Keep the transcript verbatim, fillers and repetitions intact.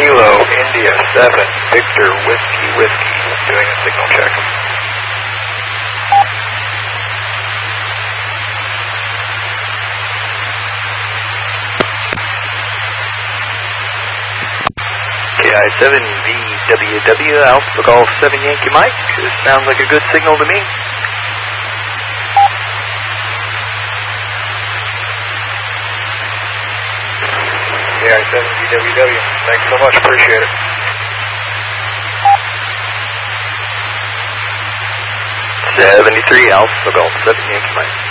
Kilo India seven Victor Whiskey Whiskey doing a signal check. K I seven V W W Alpha Golf seven Yankee Mike. This sounds like a good signal to me. K I seven V W W. Thanks so much. Appreciate it. seventy-three Alpha Golf seven Yankee Mike.